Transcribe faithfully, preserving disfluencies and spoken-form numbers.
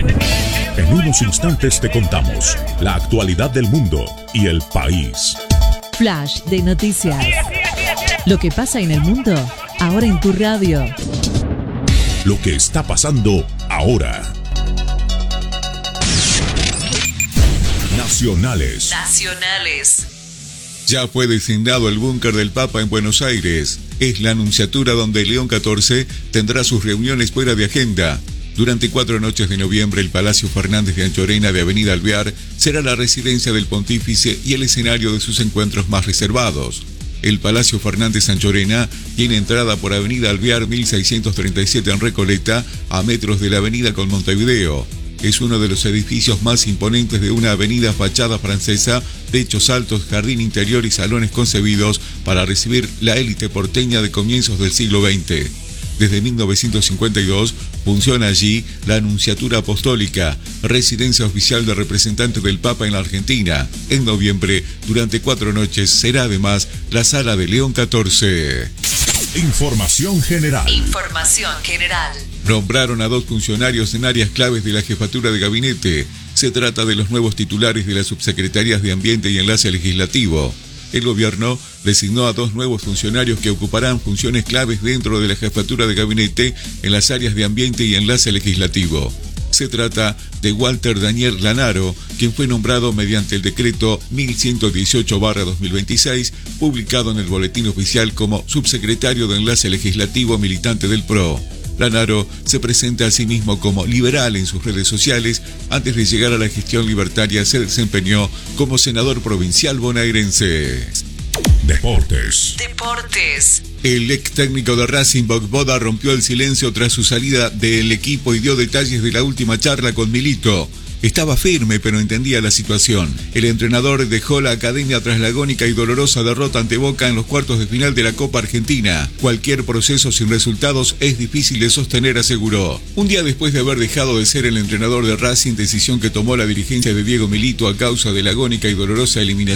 En unos instantes te contamos la actualidad del mundo y el país. Flash de noticias. Lo que pasa en el mundo, ahora en tu radio. Lo que está pasando ahora. Nacionales. Nacionales. Ya fue designado el búnker del Papa en Buenos Aires. Es la anunciatura donde León catorce tendrá sus reuniones fuera de agenda. Durante cuatro noches de noviembre, el Palacio Fernández de Anchorena de Avenida Alvear será la residencia del pontífice y el escenario de sus encuentros más reservados. El Palacio Fernández Anchorena tiene entrada por Avenida Alvear mil seiscientos treinta y siete en Recoleta, a metros de la avenida con Montevideo. Es uno de los edificios más imponentes de una avenida fachada francesa, techos altos, jardín interior y salones concebidos para recibir la élite porteña de comienzos del siglo veinte. Desde mil novecientos cincuenta y dos funciona allí la Anunciatura Apostólica, residencia oficial del representante del Papa en la Argentina. En noviembre, durante cuatro noches, será además la Sala de León catorce. Información general. Información general. Nombraron a dos funcionarios en áreas claves de la jefatura de gabinete. Se trata de los nuevos titulares de las subsecretarías de Ambiente y Enlace Legislativo. El gobierno designó a dos nuevos funcionarios que ocuparán funciones claves dentro de la jefatura de gabinete en las áreas de Ambiente y Enlace Legislativo. Se trata de Walter Daniel Lanaro, quien fue nombrado mediante el decreto mil ciento dieciocho barra dos mil veintiséis, publicado en el Boletín Oficial como subsecretario de Enlace Legislativo militante del P R O. Lanaro se presenta a sí mismo como liberal en sus redes sociales. Antes de llegar a la gestión libertaria se desempeñó como senador provincial bonaerense. Deportes. Deportes. El ex técnico de Racing, Boda, rompió el silencio tras su salida del equipo y dio detalles de la última charla con Milito. Estaba firme, pero entendía la situación. El entrenador dejó la academia tras la agónica y dolorosa derrota ante Boca en los cuartos de final de la Copa Argentina. Cualquier proceso sin resultados es difícil de sostener, aseguró. Un día después de haber dejado de ser el entrenador de Racing, decisión que tomó la dirigencia de Diego Milito a causa de la agónica y dolorosa eliminación